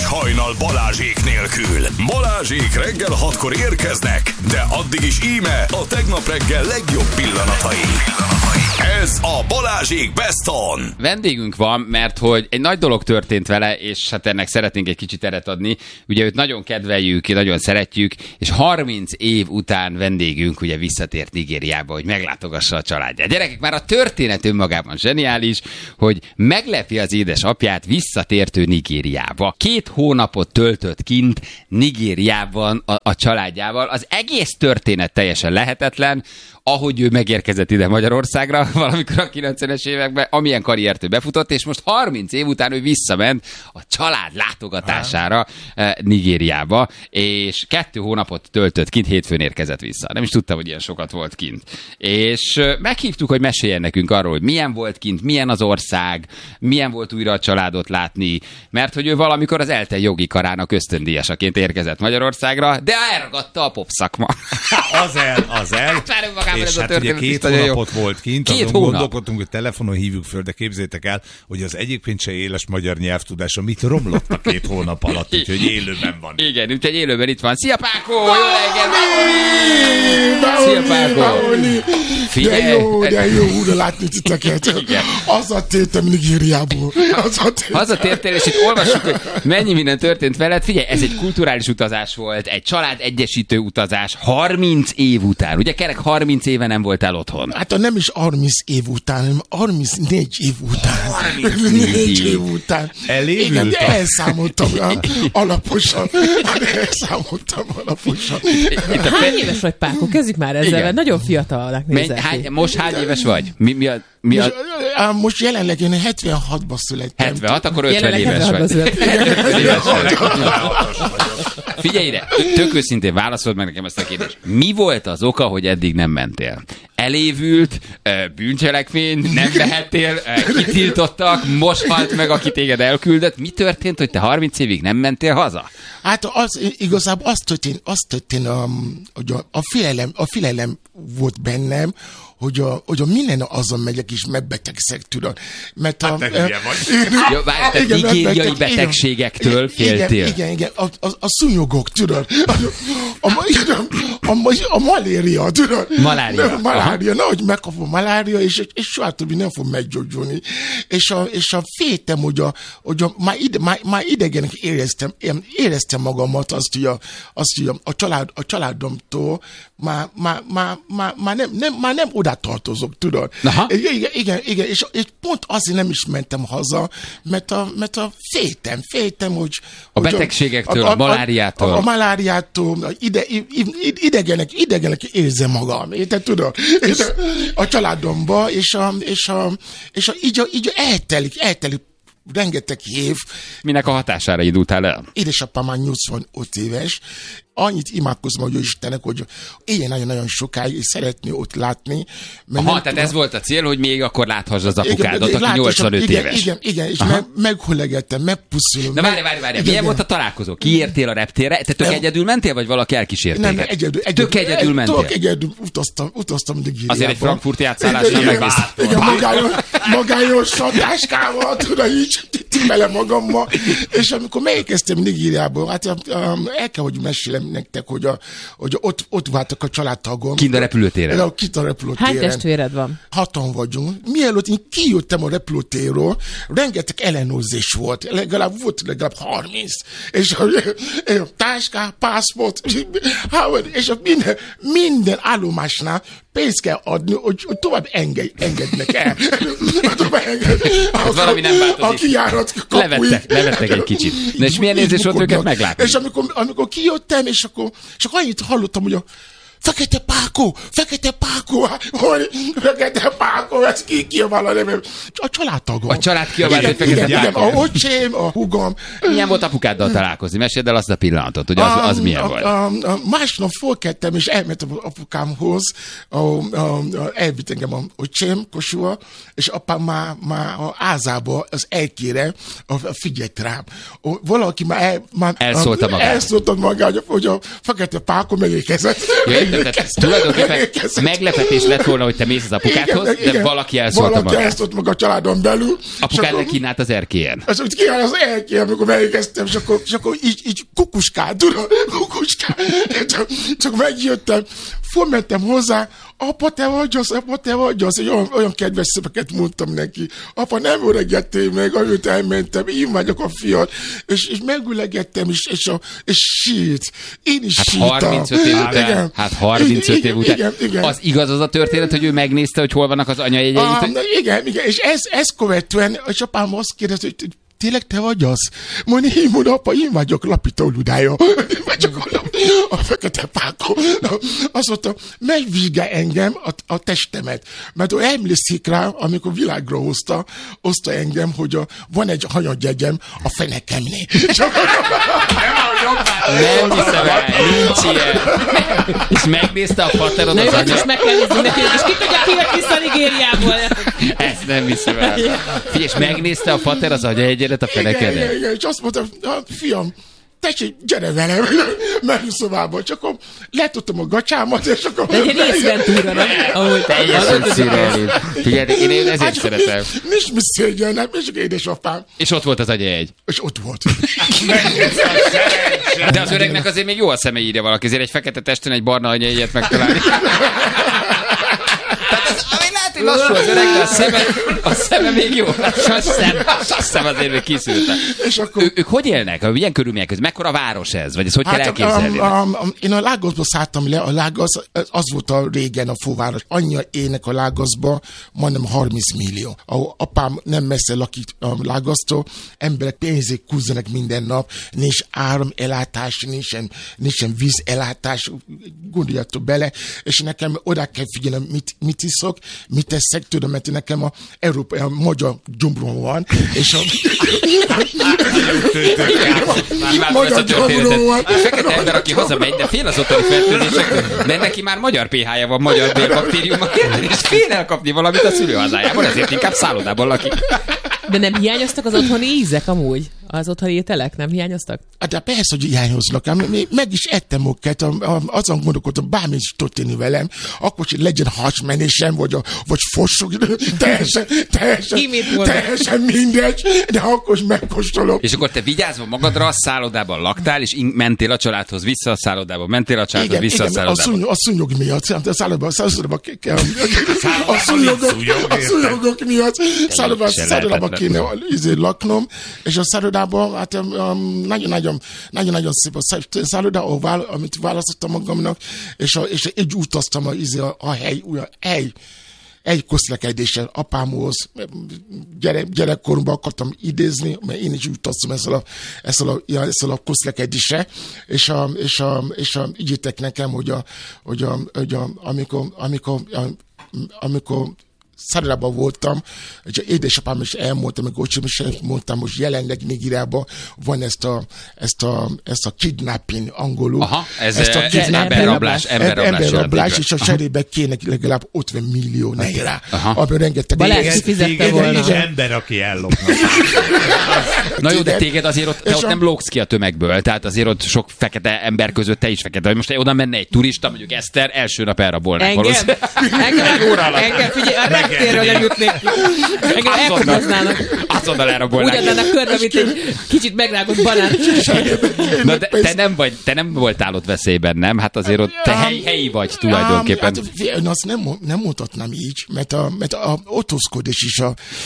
hajnal Balázsék nélkül. Balázsék reggel 6-kor érkeznek, de addig is íme a tegnap reggel legjobb pillanatai. Ez a Balázsék Best On. Vendégünk van, mert hogy egy nagy dolog történt vele, és hát ennek szeretnénk egy kicsit teret adni. Ugye őt nagyon kedveljük, nagyon szeretjük, és 30 év után vendégünk ugye visszatért Nigériába, hogy meglátogassa a családját. Gyerekek, már a történet önmagában zseniális, hogy meglepi az édesapját visszatértő Nigériába. 2 hónapot töltött kint Nigériában a családjával. Az egész történet teljesen lehetetlen, ahogy ő megérkezett ide Magyarországra valamikor a 90-es években, amilyen karriert ő befutott, és most 30 év után ő visszament a család látogatására Nigériába, és 2 hónapot töltött kint, hétfőn érkezett vissza. Nem is tudtam, hogy ilyen sokat volt kint. És meghívtuk, hogy meséljen nekünk arról, hogy milyen volt kint, milyen az ország, milyen volt újra a családot látni, mert hogy ő valamikor az ELTE jogi karának ösztöndíjasaként érkezett Magyarországra, de elragadta a popszakma. Az el. És hát ugye 2 hónapot volt kint, azon gondolkodtunk, hogy telefonon hívjuk föl, de képzeljétek el, hogy az egyébként se éles magyar nyelvtudása mit romlott a 2 hónap alatt, úgyhogy élőben van. Igen, úgyhogy élőben itt van. Szia Pákó! Jó reggelt! Szia Pákó! Figyelj! De jó, újra látni titeket. Hazatértem Nigériából. Hazatértél, és itt olvassuk, hogy mennyi minden történt veled. Figyelj, ez egy kulturális utazás volt, egy család egyesítő utazás, 30 év után. Ugye kerek 30 éve nem voltál otthon. Hát nem is 30 év után, hanem 34 év után. 34 év után. Elévült? Igen, de elszámoltam alaposan. Hány éves vagy, Pákó? Kezdjük már ezzel, mert nagyon fiatalnak nézel. Most hány éves vagy? Most jelenleg én 76-ban születtem. 76, akkor 50 éves vagy. Figyelj ide, tök őszintén válaszold meg nekem ezt a kérdést. Mi volt az oka, hogy eddig nem mentél? Elévült, bűncselekmény, nem vehettél, kitiltottak, most halt meg, aki téged elküldött. Mi történt, hogy te 30 évig nem mentél haza? Hát igazából az történt, hogy a félelem volt bennem, hogy a minden azon megyek és megbetegszek, tudod. Mert te hülye vagy. Jó, várj, te nigériai betegségektől féltél. Igen. A szúnyogok, tudod. A malária, tudod. Malária. Nehogy megkapom a malária, és soha többé nem fog meggyógyulni. És a féltem, hogy már idegenek éreztem magamat, azt, hogy a családomtól már nem oda tartozok, tudod. Igen, és pont azért nem is mentem haza, mert a féltem, hogy... A betegségektől, a maláriától. A maláriától, idegenek érzem magam, érted, tudod? A családomba, és így eltelik rengeteg év. Minek a hatására indultál el? Édesapám már 85 éves, annyit imádkozom, hogy Istennek, hogy éljen nagyon-nagyon sokáig, és szeretné ott látni. Tehát ez volt a cél, hogy még akkor láthass az apukádat, aki 85 éves. Igen, és meghulegettem, megpuszulom. Na várj, milyen volt a találkozó? Kiértél a reptérre? Te tök egyedül mentél, vagy valaki elkísért téged? Nem, egyedül. Tök egyedül mentél? Tök egyedül utaztam Nigériába. Azért egy frankfurti átszállásra megnéztem. Igen, magányos satáskával, tudod, így vele magammal. És amikor megérkeztem Nigériába, hát el kell, hogy mesélem nektek, hogy ott váltak a családtagom. Kint a repülőtéren? Kint a repülőtéren. Hány testvéred van? 6-an vagyunk. Mielőtt én kijöttem a repülőtérről, rengeteg ellenőrzés volt. Legalább 30. És a táska, pászport, és minden állomásnál pénzt kell adni, hogy tovább engednek el. Valami nem változik. A kijárat kapuig. Levettek egy kicsit. Na és milyen érzés volt őket meglátni? És amikor kijöttem, és akkor annyit hallottam, hogy Fekete Pákó, ez kiabál a nevem. A családtagom. A család kiabált, hogy Fekete Pákó. A öcsém, a húgom. Milyen volt apukáddal találkozni? Meséld el azt a pillanatot, hogy az milyen volt. Másnap fölkeltem, és elmentem apukámhoz, elvitt engem a öcsém, Kossuha, és apám már a házába, az elkére figyelt rám. Valaki már elszólta magát, hogy a Fekete Pákó megérkezett. Tulajdonképpen meglepetés lett volna, hogy te mész az apukádhoz, de valaki elszólta magát. Valaki elszólt meg a családon belül. Apukád lekínált az erkélyen. Úgy kínál az erkélyen, amikor megérkeztem, és akkor így kukuskál, tudod, csak megjöttem, fölmentem hozzá, apa, te vagy az, olyan kedves szöveket mondtam neki. Apa, nem öregettél meg, ahogy elmentem, én vagyok a fiad, és megülegettem, és sírt. Én is sírtam. 35 év után. Igen. Az igaz az a történet, hogy ő megnézte, hogy hol vannak az anyajegyeit? Igen, és ezt követően, és apám azt kérdezte, hogy tényleg te vagy az? Mondom, apa, én vagyok Lapita Ludája. A fekete pákó. Azt mondta, megvizsgálj engem a testemet. Mert ő emlékszik rá, amikor világra hozta engem, hogy van egy hanyadjegyem a fenekemnél. Nem hiszem el, nincs ilyen. És megnézte a paterod az anyag. És meg kell nézni neki, és ki tudja, ki jött vissza Nigériából. Ezt nem hiszem el. Figyelj, és megnézte a pater az anyajegyedet a fenekedet. Igen, és azt mondta, fiam, tessék, gyere velem, merőszobába, csak akkor letudtam a gacsámat, és akkor... De egy részventúra, nem? Ahogy teljesen szürreális. Figyelj, én ezért szeretem. Nincs mi szégyennem, és édesapám. És ott volt az anyajegy. És ott volt. De az öregnek azért még jó a szeme, írja valaki, azért egy fekete testen egy barna anyajegyet megtalálni. Lassú az öreg, de a szeme még jó. A szem azért még kiszűrte. Ők hogy élnek? Milyen körülmények között? Mekkora város ez? Vagy ezt hogy kell elképzelni? Én a Lagosba szálltam le. A Lagos, az volt a régen a főváros. Annyian élnek a Lagosba, majdnem 30 millió. Apám nem messze lakik a Lagosztól, emberek pénzét kúzzanak minden nap, nincs áramellátás, nincsen vízellátás, gondoljatok bele, és nekem oda kell figyelni, mit iszok, mit teszek, tudom, mert nekem a magyar gyomrom van, és a magyar gyomrom van. A fekete ember, aki hazamegy, de fél az otthoni fertőzésektől, mert neki már magyar pH-ja van, magyar bélbaktériuma, és fél elkapni valamit a szülőhazájában, ezért inkább szállodában lakik. De nem hiányoztak az otthoni ízek amúgy? Az otthoni ételek nem hiányoztak? De persze, hogy hiányoznak. Meg is ettem őket, azon gondolkodtam, bármi is történni velem, akkor hogy legyen hasmenésem, vagy fossuk, teljesen mindegy, de akkor is megkóstolok. És akkor te vigyázva magadra, a szállodában laktál, és mentél a családhoz vissza a szállodában, mentél a családhoz vissza a szállodában. A szúnyog miatt, a szállodában kéne laknom, és a szállodában, hát nagyon-nagyon szép a szálloda, amit választottam magamnak, és így utaztam a hely közlekedéssel apámhoz, gyerekkoromban akartam idézni, mert én is utaztam ezzel a közlekedéssel, és ígyétek nekem, hogy amikor szállodában voltam, és édesapám is elmondta, meg öcsém is elmondtam, hogy jelenleg Nigériában van ezt a kidnapping angolul. Aha, ez a emberrablás, és a cserébe kéne legalább 50 millió naira. Abban rengeteg... Balázs kifizette volna. Egy ember, aki ellopna. Na jó, de téged azért ott nem lógsz ki a tömegből, tehát azért ott sok fekete ember között te is fekete. Most oda menne egy turista, mondjuk Eszter, első nap elrabolnák valószínűleg. Engem, figyelj, a reptérről nem jutnék ki. Engem elkoboznának. Azonnal elrabolnák. Úgy adnának körbe, mint egy kicsit megrágott banán. Na, de te nem voltál ott veszélyben, nem? Hát azért ott te helyi vagy tulajdonképpen. Én azt nem mutatnám így, mert a otózkodás is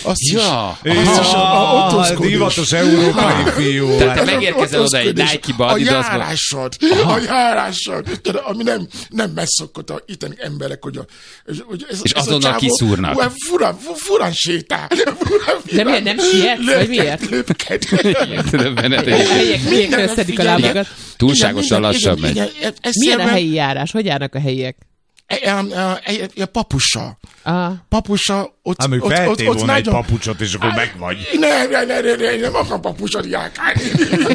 divatos európai fiú. Tehát te megérkezel oda egy Nike-ba, a járásod, ami nem megszokott a itteni emberek, hogy és azonnal kiszúrnak. Furán sétál. De miért nem siet? Vagy miért? Lépked. Helyiek összedik a lábakat. Túlságosan lassan megy. Milyen a helyi járás? Hogy járnak a helyiek? Papusa. Ott volna egy papucsot, és akkor megvagy. Nem akar papucsot járkálni.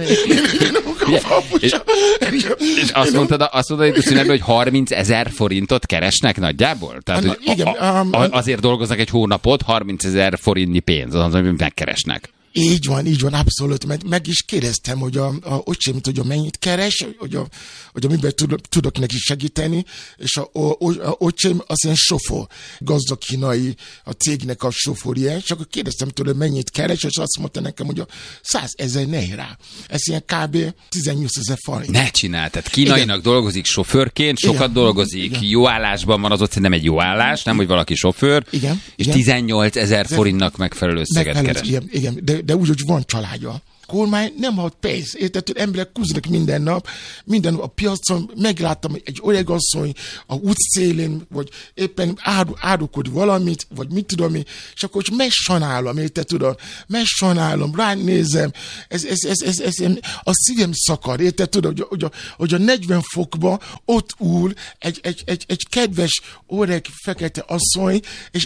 És azt mondtad itt a szünetben, hogy 30 000 forintot keresnek nagyjából? Tehát, hogy azért dolgoznak egy hónapot, 30 000 forintnyi pénz, az, amit megkeresnek. Így van, abszolút. Meg is kérdeztem, hogy a öcsém, hogy mennyit keres, hogy miben tudok neki segíteni, és a öcsém az ilyen sofőr, gazdag kínai, a cégnek a sofőrje, és akkor kérdeztem tőle, mennyit keres, és azt mondta nekem, hogy 100 000 naira. Ez ilyen kb. 18 000 forint. Ne csinál, tehát kínainak dolgozik sofőrként, sokat dolgozik, jó állásban van, az ott nem egy jó állás, nem, hogy valaki sofőr, és 18 000 forintnak megfelelő összeget keres. Igen, de úgy, hogy van családja. Kormány nem ad pénzt. Érted, hogy emberek kúznak minden nap a piacon, megláttam egy öreg asszony a útszélén, vagy éppen árukod valamit, vagy mit tudom én, és akkor megsajnálom, érted, tudod, ránézem, ez a szívem szakad, érted, tudod, hogy a 40 fokba ott ül egy kedves öreg fekete asszony,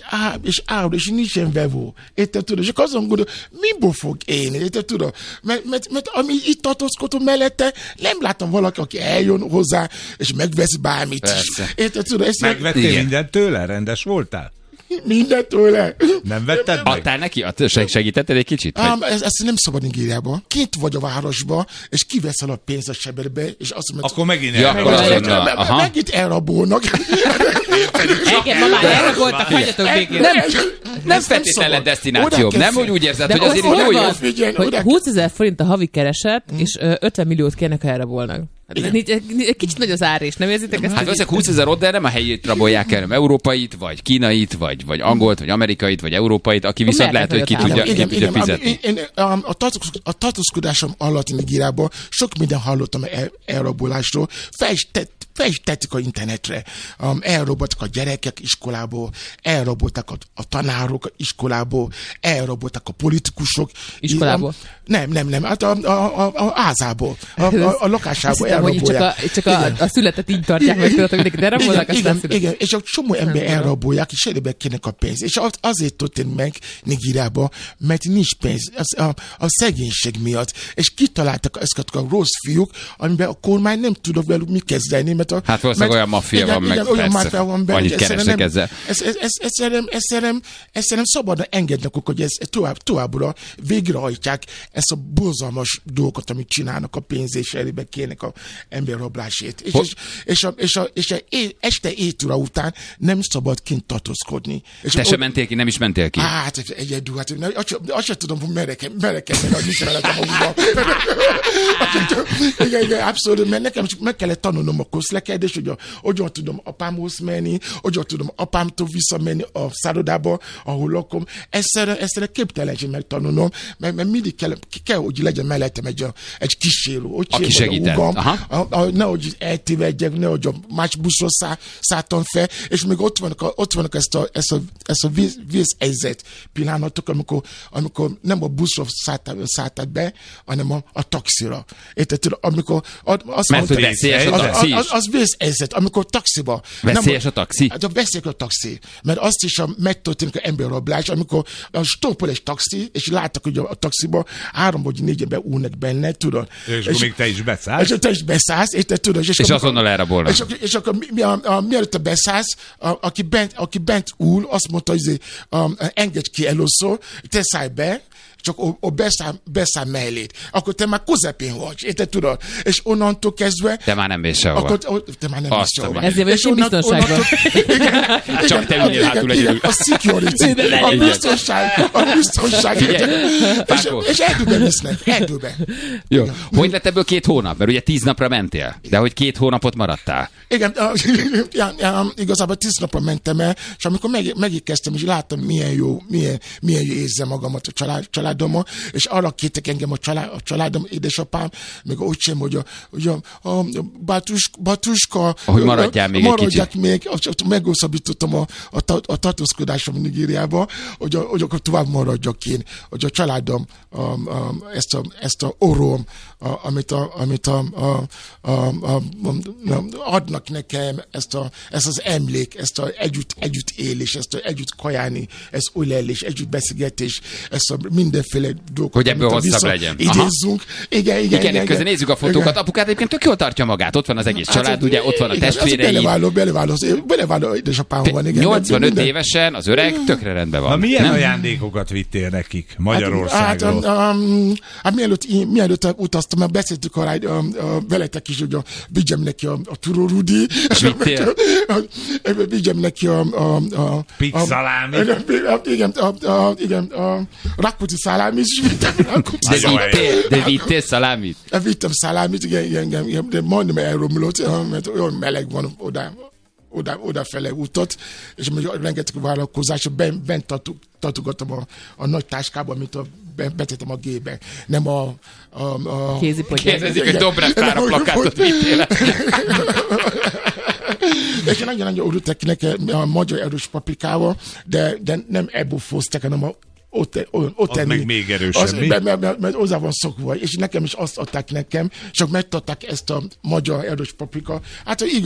és nincsen vevő, érted, tudod, és akkor azon gondolom, miből fog élni, érted, tudod, mert ami itt tartózkodom mellette, nem látom valaki, aki eljön hozzá, és megvesz bármit is. Érted, tudod, megvettél mindent tőle? Rendes voltál? Mindent tőle. Nem vetted meg? Adtál neki? Segítetted egy kicsit? Ezt nem szabad Nigériában. Kint vagy a városba, és kiveszel a pénzt a sebedbe, és azt mondod, akkor megint megint elrabolnak. Igen, ma már elraboltak, hagyjatok békén. Nem feltétlenül a desztináció. Nem, hogy úgy érzed, hogy azért jó. Hogy 20 000 forint a havi kereset, és 50 milliót kérnek, ha elrabolnak. Kicsit nagy az ár, és nem érzitek ezt? Hát ezek 20 000 ott, de nem a helyét rabolják el, nem európait, vagy kínait, vagy angolt, vagy amerikait, vagy európait, aki viszont lehet, hogy ki tudja fizetni. A tartózkodásom alatt Nigériában sok minden hallottam elrabolásról, feltették a internetre, elraboltak a gyerekek iskolából, elraboltak a tanárok iskolából, elraboltak a politikusok. Iskolából? Nem, hát a házából, a lakásából elrabolják. Csak a születet így tartják meg, tudod, hogy de elrabolnak, igen, és a csomó ember elrabolják, és elébe kérnek a pénz. És azért történt meg Nigériában, mert nincs pénz, a szegénység miatt. És kitaláltak ezeket a rossz fiúk, amiben a kormány nem tudok velük mit kezdeni. Hát valószínűleg olyan maffia van, meg persze, annyit keresnek ezzel. Ezt nem szabadna engednek, hogy ezt továbbra végrehajtják ezt a borzalmas dolgokat, amit csinálnak a pénz, és elébe kérnek a emberrablásét. És este 7 óra után nem szabad kint tartózkodni. Te sem mentél ki, nem is mentél ki? Hát egyedül, azt sem tudom, hogy merek menni, hogy nincs veletem a húva. Igen, abszolút, mert nekem csak meg kellett tanulnom a közlekedést, hogy hogyan tudom apámhoz menni, hogyan tudom apámtól visszamenni a szállodába, ahol lakom. Ezt képtelenség megtanulnom, mert mindig kell, hogy legyen mellettem egy kísérő. Aki segített. Nehogy eltévedjek, nehogy a más buszról szálltam fel, és még ott vannak ezt a vészhelyzet pillanatok, amikor nem a buszról szálltál be, hanem a taxira. Érted? Amikor azt mondta, az vészhelyzet, amikor taxiba. Veszélyes a taxi? Veszélyes a taxi, mert azt is megtörténik az emberrablás, amikor stoppol egy taxi, és láttak, hogy a taxiba 3 vagy 4 ember ülnek benne, tudod. És akkor még te is beszállsz. És te is beszállsz, érted, tudod. És azonnal elrabolnak. És akkor mielőtt beszállsz, aki bent ül, azt mondta, hogy engedj ki először, te szállj be, csak beszáll mellét. Akkor te már közepén vagy, érted, tudod? És onnantól kezdve... Te már nem mész sehova. Te már nem mész sehova. Ezért vagy én biztonságban. Csak te üljél hátul egyedül. A security, a biztonság. És erdőben visznek, erdőben. Jó. Hogy lett ebből 2 hónap? Mert ugye 10 napra mentél, de hogy 2 hónapot maradtál. Igen, igazából 10 napra mentem el, és amikor megérkeztem, és láttam, milyen jó érzem magamat a családommal, és arra kértek engem a családom, édesapám, meg a öcsém, hogy a Batuska, hogy maradjál még egy kicsit. Meghosszabbítottam a tartózkodásom Nigériába, hogy akkor tovább maradjak én, hogy a családom ezt a orrom, amit adnak nekem, ezt az emlék, ezt az együtt élés, ezt az együtt kajálni, ezt ölelés, együtt beszélgetés, ezt a minden mindenféle dolgokat. Hogy ebből hosszabb legyen. Idézzünk. Igen. Közben nézzük a fotókat. Apukát egyébként tök jól tartja magát. Ott van az egész család, ugye, ott van a testvérei. Beleváló édesapám van. 85 évesen az öreg tökre rendben van. Na milyen ajándékokat vittél nekik Magyarországról? Hát mielőtt utaztam, beszéltük arra veletek is, hogy vigyem neki a turórudi. Vigyem neki a pixalámi. Igen, a Rákóczi szalámit is vittem. De vittél szalámit? Vittem szalámit, igen, de majdnem elromlott, mert olyan meleg van odafele útot, és rengeteg vállalkozás, bent tartogattam a nagy táskába, amit betettem a gébe. Nem a kézipotyák. Kérdezik, hogy Dobrev Klára plakátot vittél. És nagyon-nagyon örültek nekem a magyar erős paprikával, de nem ebből fozták, hanem ott az meg még erősebb, mert hozzá van szokva, és nekem is azt adták nekem, csak megtartották ezt a magyar erős paprika. Hát igaz,